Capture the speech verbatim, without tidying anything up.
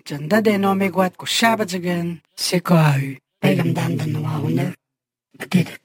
전다대 놈의 곶고 샤바적은 세코아유 배감단단 노하우네 그때도